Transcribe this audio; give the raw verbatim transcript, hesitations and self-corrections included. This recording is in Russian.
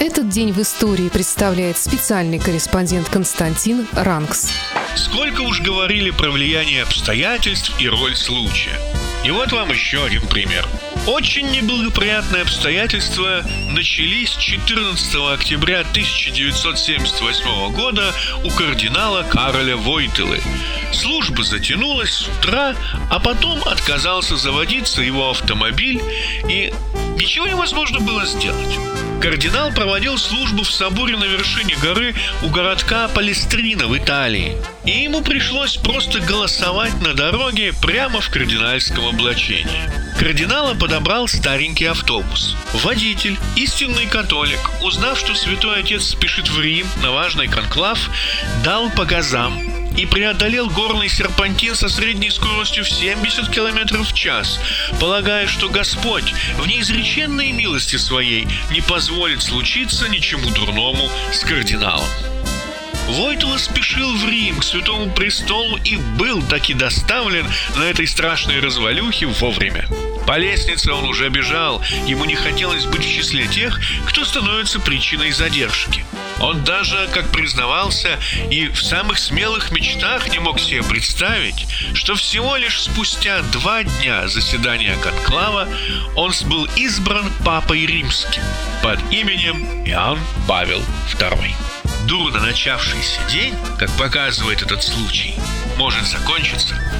Этот день в истории представляет специальный корреспондент Константин Ранкс. Сколько уж говорили про влияние обстоятельств и роль случая. И вот вам еще один пример. Очень неблагоприятные обстоятельства начались четырнадцатого октября тысяча девятьсот семьдесят восьмого года у кардинала Кароля Войтылы. Служба затянулась с утра, а потом отказался заводиться его автомобиль, и ничего невозможно было сделать. Кардинал проводил службу в соборе на вершине горы у городка Палестрина в Италии, и ему пришлось просто голосовать на дороге прямо в кардинальском облачении. Кардинала подобрал старенький автобус. Водитель, истинный католик, узнав, что святой отец спешит в Рим на важный конклав, дал по газам и преодолел горный серпантин со средней скоростью в семьдесят километров в час, полагая, что Господь в неизреченной милости своей не позволит случиться ничему дурному с кардиналом. Войтыла спешил в Рим к Святому Престолу и был таки доставлен на этой страшной развалюхе вовремя. По лестнице он уже бежал, ему не хотелось быть в числе тех, кто становится причиной задержки. Он даже, как признавался, и в самых смелых мечтах не мог себе представить, что всего лишь спустя два дня заседания конклава он был избран папой римским под именем Иоанн Павел второй. Дурно начавшийся день, как показывает этот случай, может закончиться